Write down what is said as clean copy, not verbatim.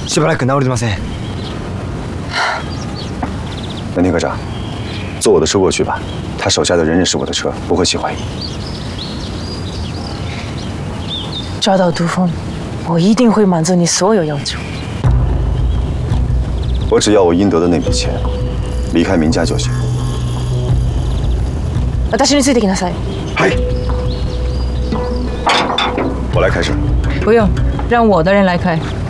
しばらく治りません。 南天科长，坐我的车过去吧。他手下的人认识我的车，不会起怀疑。 抓到毒蜂，我一定会满足你所有要求。 我只要我应得的那笔钱，离开明家就行。 私についてきなさい。 嗨，我来开车。 不用，让我的人来开。